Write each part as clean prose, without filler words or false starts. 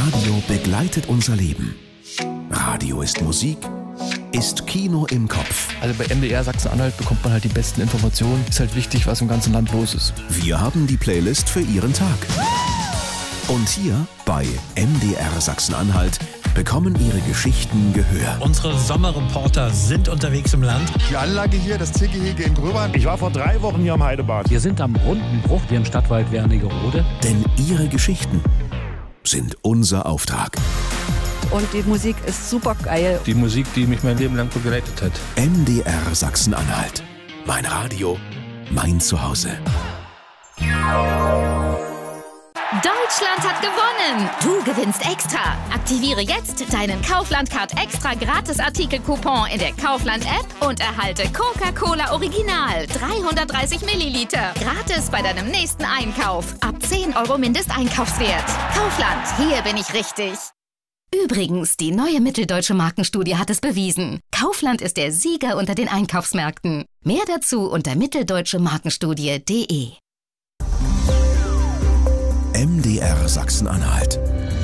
Radio begleitet unser Leben. Radio ist Musik, ist Kino im Kopf. Also bei MDR Sachsen-Anhalt bekommt man halt die besten Informationen. Ist halt wichtig, was im ganzen Land los ist. Wir haben die Playlist für Ihren Tag. Und hier bei MDR Sachsen-Anhalt bekommen Ihre Geschichten Gehör. Unsere Sommerreporter sind unterwegs im Land. Die Anlage hier, das Tiergehege in Gröbern. Ich war vor 3 Wochen hier am Heidebad. Wir sind am Rundenbruch, hier im Stadtwald Wernigerode. Denn Ihre Geschichten sind unser Auftrag. Und die Musik ist super geil. Die Musik, die mich mein Leben lang begleitet hat. MDR Sachsen-Anhalt. Mein Radio, mein Zuhause. Deutschland hat gewonnen! Du gewinnst extra! Aktiviere jetzt deinen Kaufland-Card extra Gratis-Artikel-Coupon in der Kaufland-App und erhalte Coca-Cola Original 330 Milliliter gratis bei deinem nächsten Einkauf. Ab 10 € Mindesteinkaufswert. Kaufland, hier bin ich richtig. Übrigens, die neue Mitteldeutsche Markenstudie hat es bewiesen. Kaufland ist der Sieger unter den Einkaufsmärkten. Mehr dazu unter mitteldeutschemarkenstudie.de. MDR Sachsen-Anhalt.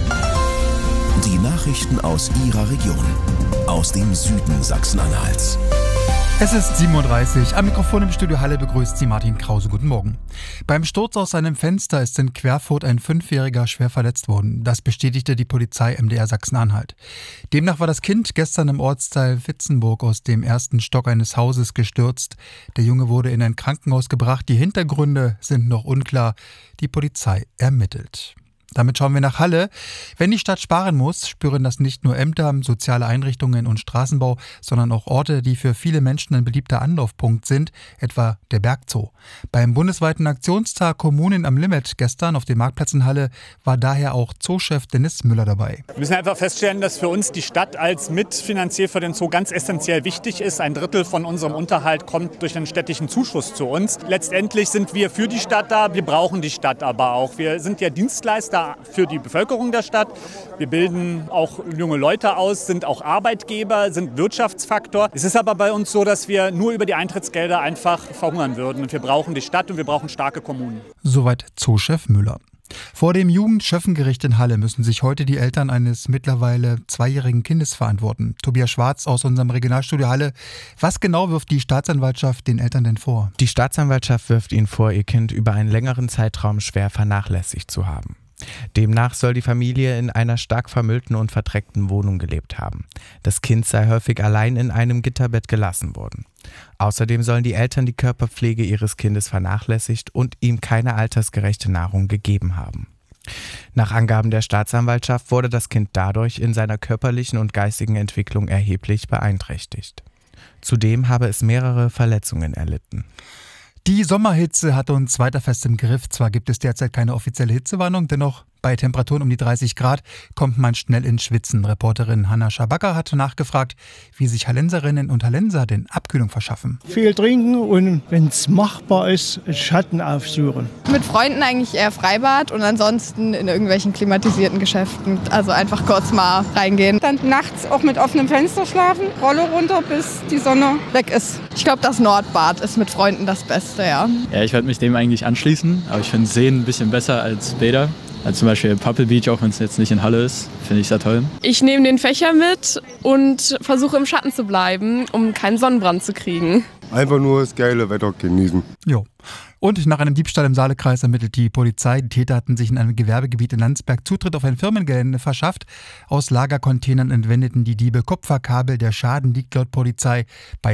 Die Nachrichten aus Ihrer Region. Aus dem Süden Sachsen-Anhalts. Es ist 7:30 Uhr. Am Mikrofon im Studio Halle begrüßt Sie Martin Krause. Guten Morgen. Beim Sturz aus seinem Fenster ist in Querfurt ein 5-Jähriger schwer verletzt worden. Das bestätigte die Polizei MDR Sachsen-Anhalt. Demnach war das Kind gestern im Ortsteil Vitzenburg aus dem ersten Stock eines Hauses gestürzt. Der Junge wurde in ein Krankenhaus gebracht. Die Hintergründe sind noch unklar. Die Polizei ermittelt. Damit schauen wir nach Halle. Wenn die Stadt sparen muss, spüren das nicht nur Ämter, soziale Einrichtungen und Straßenbau, sondern auch Orte, die für viele Menschen ein beliebter Anlaufpunkt sind, etwa der Bergzoo. Beim bundesweiten Aktionstag Kommunen am Limit gestern auf dem Marktplatz in Halle war daher auch Zoochef Dennis Müller dabei. Wir müssen einfach feststellen, dass für uns die Stadt als Mitfinanzier für den Zoo ganz essentiell wichtig ist. 1/3 von unserem Unterhalt kommt durch den städtischen Zuschuss zu uns. Letztendlich sind wir für die Stadt da, wir brauchen die Stadt aber auch. Wir sind ja Dienstleister für die Bevölkerung der Stadt. Wir bilden auch junge Leute aus, sind auch Arbeitgeber, sind Wirtschaftsfaktor. Es ist aber bei uns so, dass wir nur über die Eintrittsgelder einfach verhungern würden. Und wir brauchen die Stadt und wir brauchen starke Kommunen. Soweit Zoochef Müller. Vor dem Jugendschöffengericht in Halle müssen sich heute die Eltern eines mittlerweile 2-jährigen Kindes verantworten. Tobias Schwarz aus unserem Regionalstudio Halle. Was genau wirft die Staatsanwaltschaft den Eltern denn vor? Die Staatsanwaltschaft wirft ihnen vor, ihr Kind über einen längeren Zeitraum schwer vernachlässigt zu haben. Demnach soll die Familie in einer stark vermüllten und verdreckten Wohnung gelebt haben. Das Kind sei häufig allein in einem Gitterbett gelassen worden. Außerdem sollen die Eltern die Körperpflege ihres Kindes vernachlässigt und ihm keine altersgerechte Nahrung gegeben haben. Nach Angaben der Staatsanwaltschaft wurde das Kind dadurch in seiner körperlichen und geistigen Entwicklung erheblich beeinträchtigt. Zudem habe es mehrere Verletzungen erlitten. Die Sommerhitze hat uns weiter fest im Griff. Zwar gibt es derzeit keine offizielle Hitzewarnung, dennoch bei Temperaturen um die 30 Grad kommt man schnell ins Schwitzen. Reporterin Hanna Schabacker hat nachgefragt, wie sich Hallenserinnen und Hallenser denn Abkühlung verschaffen. Viel trinken und, wenn es machbar ist, Schatten aufsuchen. Mit Freunden eigentlich eher Freibad und ansonsten in irgendwelchen klimatisierten Geschäften. Also einfach kurz mal reingehen. Dann nachts auch mit offenem Fenster schlafen, Rolle runter, bis die Sonne weg ist. Ich glaube, das Nordbad ist mit Freunden das Beste, ja. Ja, ich werde mich dem eigentlich anschließen, aber ich finde Seen ein bisschen besser als Bäder. Also zum Beispiel Puppel Beach, auch wenn es jetzt nicht in Halle ist, finde ich sehr toll. Ich nehme den Fächer mit und versuche im Schatten zu bleiben, um keinen Sonnenbrand zu kriegen. Einfach nur das geile Wetter genießen. Jo. Und nach einem Diebstahl im Saalekreis ermittelt die Polizei. Die Täter hatten sich in einem Gewerbegebiet in Landsberg Zutritt auf ein Firmengelände verschafft. Aus Lagercontainern entwendeten die Diebe Kupferkabel. Der Schaden liegt laut Polizei bei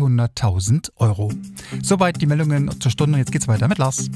200.000 €. Soweit die Meldungen zur Stunde. Jetzt geht's weiter mit Lars.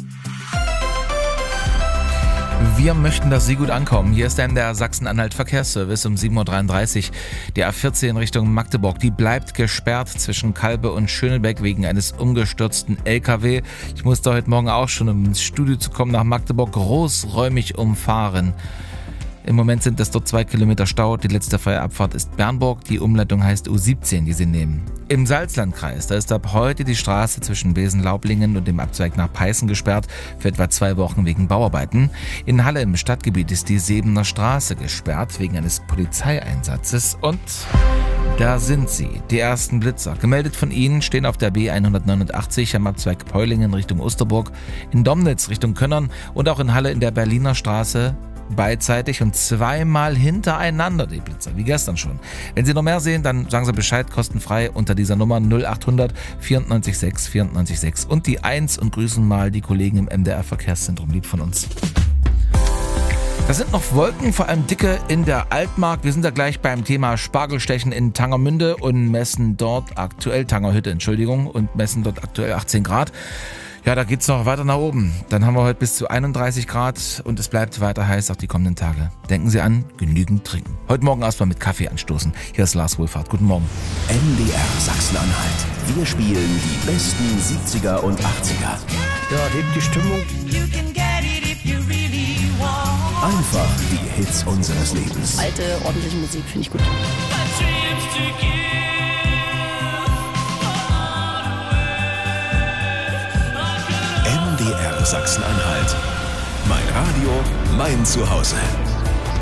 Wir möchten, dass Sie gut ankommen. Hier ist der Sachsen-Anhalt Verkehrsservice um 7:33 Uhr. Die A14 Richtung Magdeburg, die bleibt gesperrt zwischen Kalbe und Schönebeck wegen eines umgestürzten LKW. Ich musste heute Morgen auch schon, um ins Studio zu kommen, nach Magdeburg großräumig umfahren. Im Moment sind es dort 2 Kilometer Stau. Die letzte freie Abfahrt ist Bernburg. Die Umleitung heißt U17, die Sie nehmen. Im Salzlandkreis, da ist ab heute die Straße zwischen Besen-Laublingen und dem Abzweig nach Peißen gesperrt, für etwa 2 Wochen wegen Bauarbeiten. In Halle im Stadtgebiet ist die Sebener Straße gesperrt wegen eines Polizeieinsatzes. Und da sind sie, die ersten Blitzer. Gemeldet von Ihnen stehen auf der B189 am Abzweig Peulingen Richtung Osterburg, in Domnitz Richtung Könnern und auch in Halle in der Berliner Straße beidseitig und zweimal hintereinander die Blitzer, wie gestern schon. Wenn Sie noch mehr sehen, dann sagen Sie Bescheid, kostenfrei unter dieser Nummer 0800 94 6 94 6 und die 1 und grüßen mal die Kollegen im MDR Verkehrszentrum, lieb von uns. Da sind noch Wolken, vor allem dicke in der Altmark. Wir sind da gleich beim Thema Spargelstechen in Tangermünde und messen dort aktuell, Tangerhütte, Entschuldigung, und messen dort aktuell 18 Grad. Ja, da geht's noch weiter nach oben. Dann haben wir heute bis zu 31 Grad und es bleibt weiter heiß auch die kommenden Tage. Denken Sie an, genügend trinken. Heute Morgen erstmal mit Kaffee anstoßen. Hier ist Lars Wohlfahrt. Guten Morgen. MDR Sachsen-Anhalt. Wir spielen die besten 70er und 80er. Ja, hebt die Stimmung. Einfach die Hits unseres Lebens. Alte, ordentliche Musik finde ich gut. MDR Sachsen-Anhalt. Mein Radio, mein Zuhause.